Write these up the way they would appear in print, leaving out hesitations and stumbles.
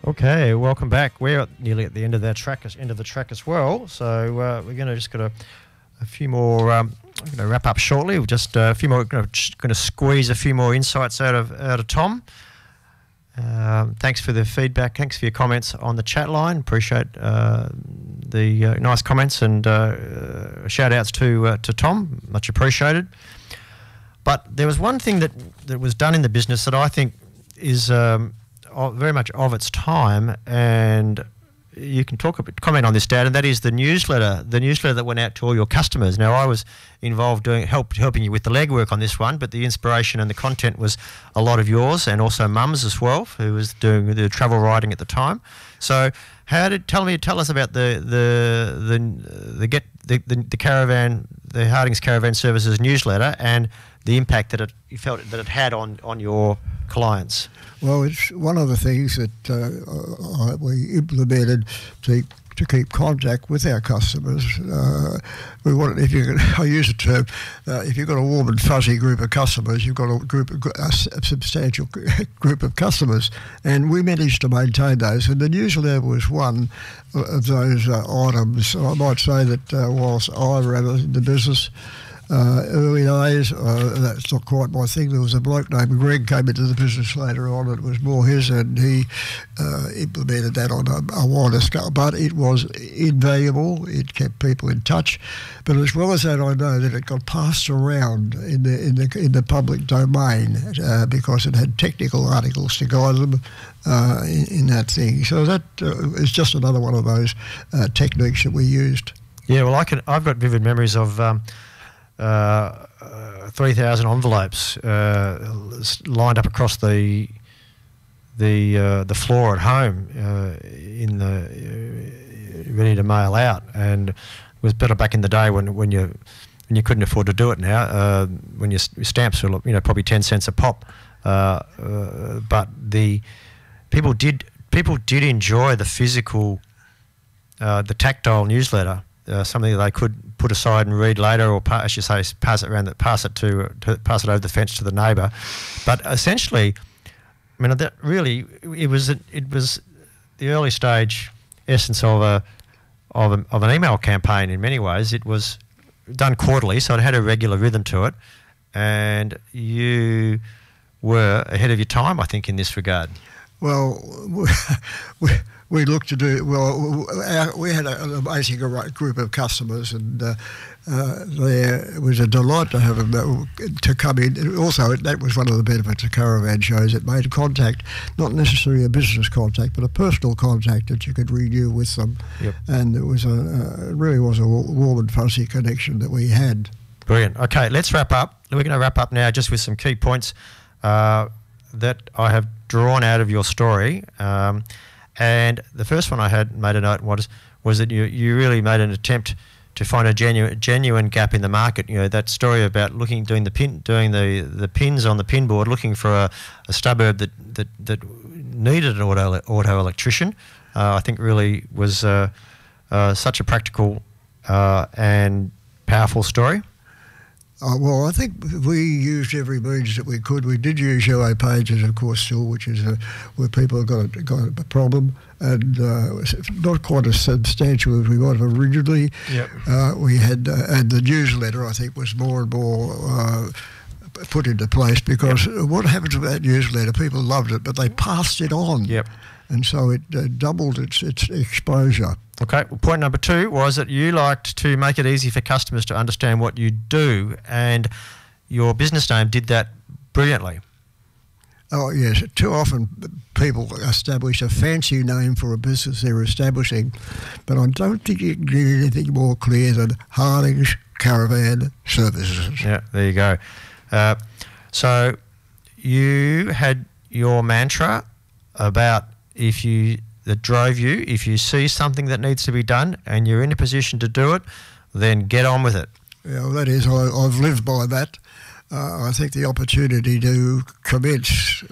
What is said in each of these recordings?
Okay, welcome back. We're nearly at the end of the track as well, so we're going to just got a few more. I'm going to wrap up shortly. We'll just a few more. Going to squeeze a few more insights out of Tom. Thanks for the feedback. Thanks for your comments on the chat line. Appreciate the nice comments and shout outs to Tom. Much appreciated. But there was one thing that was done in the business that I think is very much of its time, and you can comment on this, Dad, and that is the newsletter that went out to all your customers. Now, I was involved helping you with the legwork on this one, but the inspiration and the content was a lot of yours, and also Mum's as well, who was doing the travel writing at the time. So, tell us about the caravan, the Hardings Caravan Services newsletter, and the impact that you felt that it had on your clients. Well, it's one of the things that we implemented to keep contact with our customers. We wanted, I use the term, if you've got a warm and fuzzy group of customers, you've got a substantial group of customers, and we managed to maintain those. And the newsletter was one of those items. I might say that whilst I ran the business, early days, that's not quite my thing. There was a bloke named Greg came into the business later on. It was more his, and he implemented that on a wider scale. But it was invaluable. It kept people in touch. But as well as that, I know that it got passed around in the public domain because it had technical articles to guide them in that thing. So that is just another one of those techniques that we used. Yeah, well, I've got vivid memories of 3,000 envelopes lined up across the floor at home ready to mail out, and it was better back in the day when you couldn't afford to do it. Now when your stamps were probably 10 cents a pop, but the people did enjoy the physical, the tactile newsletter. Something that they could put aside and read later, or pass it over the fence to the neighbour. But essentially, I mean, that really it was the early stage essence of an email campaign. In many ways, it was done quarterly, so it had a regular rhythm to it, and you were ahead of your time, I think, in this regard. Well, we looked to do well. We had an amazing group of customers, and it was a delight to have them to come in. Also, that was one of the benefits of caravan shows. It made contact, not necessarily a business contact, but a personal contact that you could renew with them. Yep. And it was really was a warm and fuzzy connection that we had. Brilliant. Okay, let's wrap up. We're going to wrap up now just with some key points that I have drawn out of your story. And the first one I had made a note was that you really made an attempt to find a genuine gap in the market. You know, that story about doing the pins on the pin board, looking for a suburb that needed an auto electrician. I think really was such a practical and powerful story. Well, I think we used every means that we could. We did use yellow pages, of course, still, which is where people have got a problem, and not quite as substantial as we might have originally. Yep. We had, and the newsletter, I think, was more and more put into place, because what happens with that newsletter, people loved it, but they passed it on. Yep. And so it doubled its exposure. Okay, well, point number 2 was that you liked to make it easy for customers to understand what you do, and your business name did that brilliantly. Oh, yes. Too often people establish a fancy name for a business they're establishing, but I don't think you can get anything more clear than Hardings Caravan Services. Yeah, there you go. So you had your mantra about if you see something that needs to be done and you're in a position to do it, then get on with it. Yeah, well, that is, I've lived by that. I think the opportunity to commence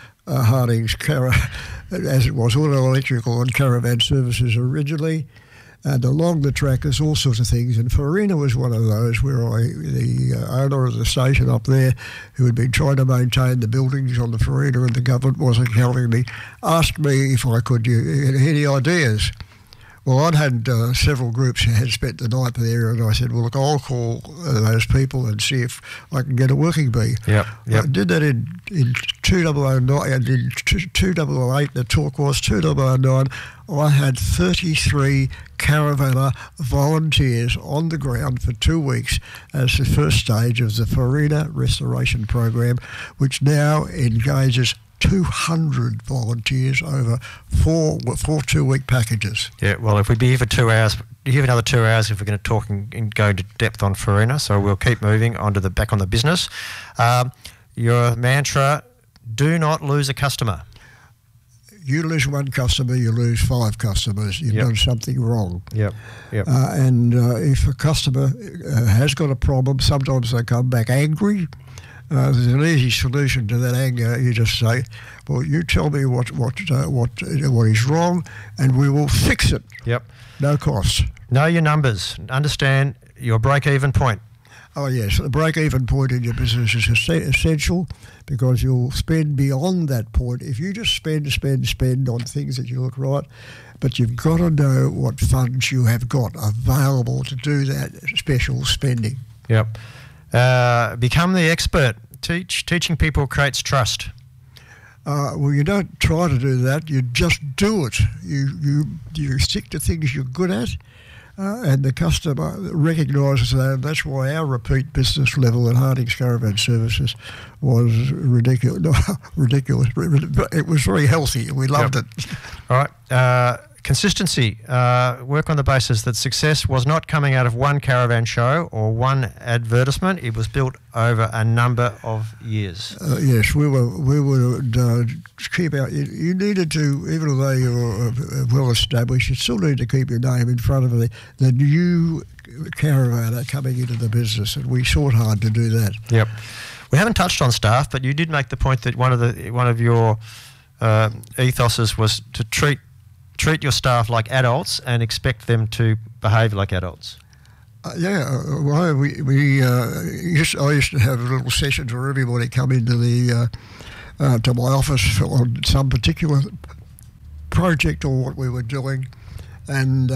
Hardings as it was, auto electrical and caravan services originally, And along the track, there's all sorts of things. And Farina was one of those where the owner of the station up there, who had been trying to maintain the buildings on the Farina and the government wasn't helping me, asked me if I could get any ideas. Well, I'd had several groups who had spent the night there, and I said, well, look, I'll call those people and see if I can get a working bee. Yep. I did that in 2009, and in 2008, the talk was 2009, I had 33 Caravaner volunteers on the ground for 2 weeks as the first stage of the Farina Restoration Program, which now engages 200 volunteers over four 2-week packages. Yeah, well, if we'd be here for 2 hours, you have another 2 hours if we're going to talk and go into depth on Farina, so we'll keep moving back on the business. Your mantra, do not lose a customer. You lose one customer, you lose 5 customers. You've done something wrong. Yep. And if a customer has got a problem, sometimes they come back angry. There's an easy solution to that anger. You just say, well, you tell me what is wrong, and we will fix it. Yep. No cost. Know your numbers. Understand your break-even point. Oh, yes. The break-even point in your business is essential, because you'll spend beyond that point. If you just spend on things that you look right, but you've got to know what funds you have got available to do that special spending. Yep. Become the expert. Teaching people creates trust. Well, you don't try to do that. You just do it. You stick to things you're good at, and the customer recognises that. And that's why our repeat business level at Harding's Caravan Services was ridiculous. It was very healthy. We loved it. All right. Consistency. Work on the basis that success was not coming out of one caravan show or one advertisement. It was built over a number of years. Yes, we would keep out. You needed to, even though you were well established, you still need to keep your name in front of the new caravaner coming into the business, and we sought hard to do that. Yep. We haven't touched on staff, but you did make the point that one of your ethoses was to treat your staff like adults and expect them to behave like adults. Well, I used to have little sessions where everybody come into to my office on some particular project or what we were doing, and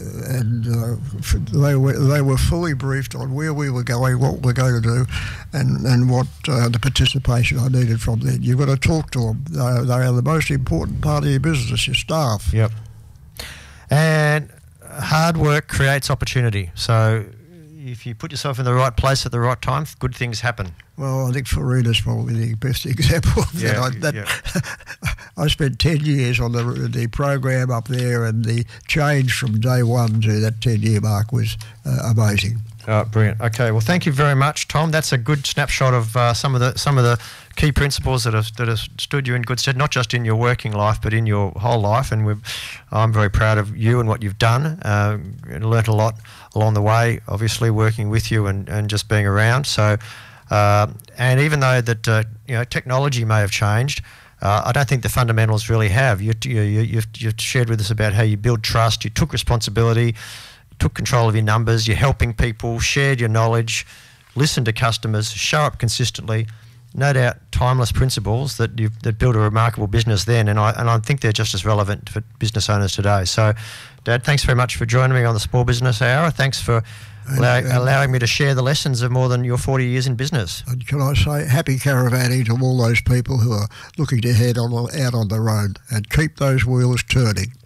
they were fully briefed on where we were going, what we're going to do, and what the participation I needed from them. You've got to talk to them. They are the most important part of your business, your staff. Yep. And hard work creates opportunity. So if you put yourself in the right place at the right time, good things happen. Well, I think Farina's probably the best example of that. I spent 10 years on the program up there, and the change from day one to that 10-year mark was amazing. Brilliant. Okay, well, thank you very much, Tom. That's a good snapshot of some of the key principles that have stood you in good stead, not just in your working life, but in your whole life. And I'm very proud of you and what you've done. Learnt a lot along the way, obviously working with you and just being around. So, and even though that technology may have changed, I don't think the fundamentals really have. You've shared with us about how you build trust. You took responsibility. Took control of your numbers, you're helping people, shared your knowledge, listened to customers, show up consistently. No doubt timeless principles that built a remarkable business then, and I think they're just as relevant for business owners today. So, Dad, thanks very much for joining me on the Small Business Hour. Thanks for allowing me to share the lessons of more than your 40 years in business. And can I say happy caravanning to all those people who are looking to head out on the road, and keep those wheels turning.